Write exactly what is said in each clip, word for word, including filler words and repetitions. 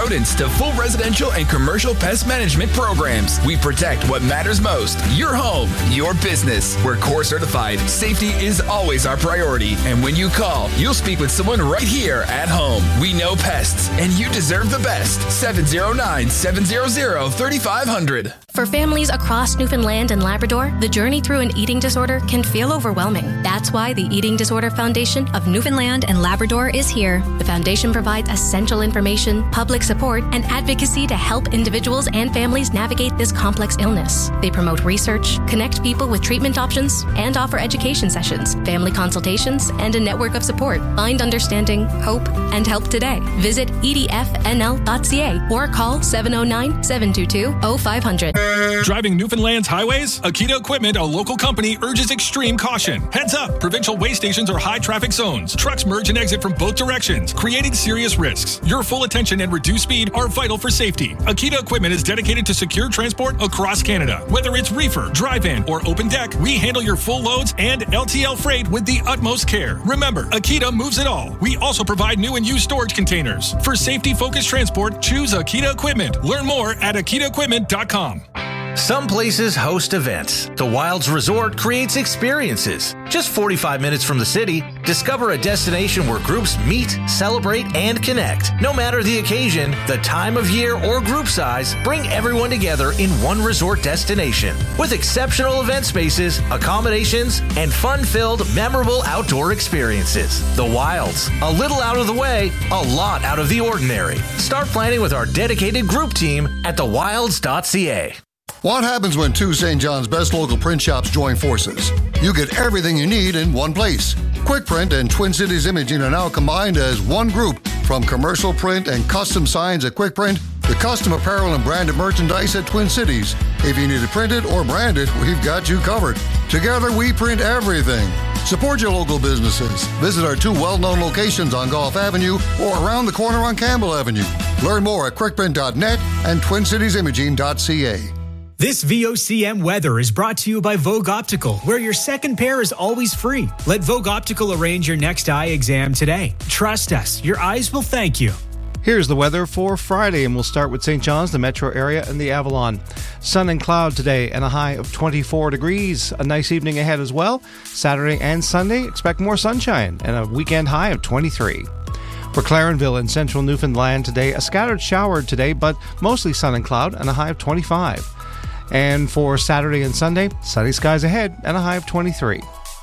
rodents to full residential and commercial pest management programs. We protect what matters most, your home, your business. We're core certified. Safety is always our priority. And when you call, you'll speak with someone right here at home. We know pests, and you deserve the best. seven oh nine, seven hundred, thirty-five hundred. For families across Newfoundland and Labrador, the journey through an eating disorder can feel overwhelming. That's why the Eating Disorder Foundation of Newfoundland and Labrador is here. The foundation provides essential information, public support, and advocacy to help individuals and families navigate this complex illness. They promote research, connect people with treatment options, and offer education sessions, family consultations, and a network of support. Find understanding, hope, and help today. Visit e d f n l dot c a or call seven oh nine, seven two two, oh five hundred. Driving Newfoundland's highways? Akita Equipment, a local company, urges extreme caution. Heads up, provincial way stations are high traffic zones. Trucks merge and exit from both directions, creating serious risks. Your full attention and reduced speed are vital for safety. Akita Equipment is dedicated to secure transport across Canada. Whether it's reefer, drive-in, or open deck, we handle your full loads and L T L freight with the utmost care. Remember, Akita moves it all. We also provide new and used storage containers. For safety-focused transport, choose Akita Equipment. Learn more at akita equipment dot com. Some places host events. The Wilds Resort creates experiences. Just forty-five minutes from the city, discover a destination where groups meet, celebrate, and connect. No matter the occasion, the time of year, or group size, bring everyone together in one resort destination. With exceptional event spaces, accommodations, and fun-filled, memorable outdoor experiences. The Wilds. A little out of the way, a lot out of the ordinary. Start planning with our dedicated group team at the wilds dot c a. What happens when two Saint John's best local print shops join forces? You get everything you need in one place. Quick Print and Twin Cities Imaging are now combined as one group. From commercial print and custom signs at Quick Print to custom apparel and branded merchandise at Twin Cities. If you need it printed or branded, we've got you covered. Together, we print everything. Support your local businesses. Visit our two well-known locations on Gulf Avenue or around the corner on Campbell Avenue. Learn more at quick print dot net and twin cities imaging dot c a. This V O C M weather is brought to you by Vogue Optical, where your second pair is always free. Let Vogue Optical arrange your next eye exam today. Trust us, your eyes will thank you. Here's the weather for Friday, and we'll start with Saint John's, the metro area, and the Avalon. Sun and cloud today, and a high of twenty-four degrees. A nice evening ahead as well. Saturday and Sunday, expect more sunshine, and a weekend high of twenty-three. For Clarenville in central Newfoundland today, a scattered shower today, but mostly sun and cloud, and a high of twenty-five. And for Saturday and Sunday, sunny skies ahead and a high of twenty-three.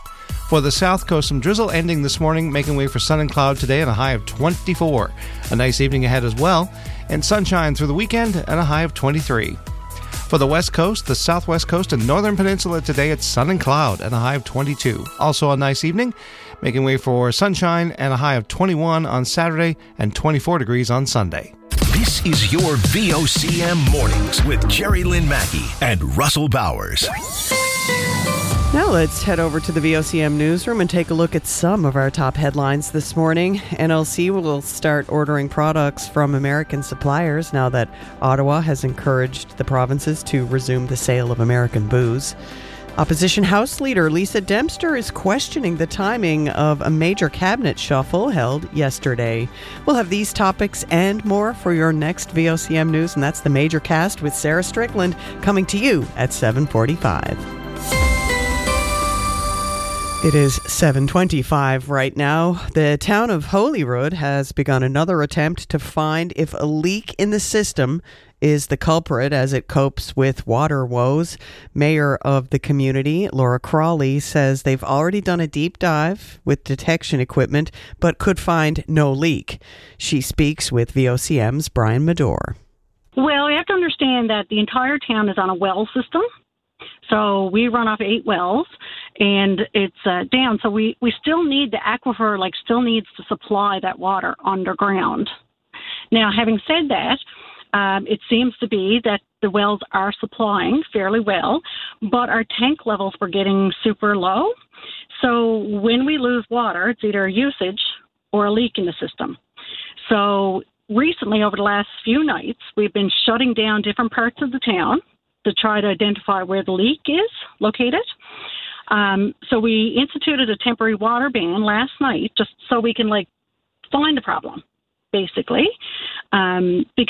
For the south coast, some drizzle ending this morning, making way for sun and cloud today and a high of twenty-four. A nice evening ahead as well, and sunshine through the weekend and a high of twenty-three. For the west coast, the southwest coast, and northern peninsula today, it's sun and cloud and a high of twenty-two. Also a nice evening, making way for sunshine and a high of twenty-one on Saturday and twenty-four degrees on Sunday. This is your V O C M Mornings with Jerry Lynn Mackey and Russell Bowers. Now let's head over to the V O C M newsroom and take a look at some of our top headlines this morning. N L C will start ordering products from American suppliers now that Ottawa has encouraged the provinces to resume the sale of American booze. Opposition House Leader Lisa Dempster is questioning the timing of a major cabinet shuffle held yesterday. We'll have these topics and more for your next V O C M News, and that's the Major Cast with Sarah Strickland coming to you at seven forty-five. It is seven twenty-five right now. The town of Holyrood has begun another attempt to find if a leak in the system is the culprit as it copes with water woes. Mayor of the community, Laura Crawley, says they've already done a deep dive with detection equipment, but could find no leak. She speaks with V O C M's Brian Medore. Well, you have to understand that the entire town is on a well system. So we run off eight wells, and it's uh, down. So we, we still need the aquifer, like still needs to supply that water underground. Now, having said that, Um, it seems to be that the wells are supplying fairly well, but our tank levels were getting super low. So when we lose water, it's either a usage or a leak in the system. So recently, over the last few nights, we've been shutting down different parts of the town to try to identify where the leak is located. Um, so we instituted a temporary water ban last night just so we can, like, find the problem, basically, um, because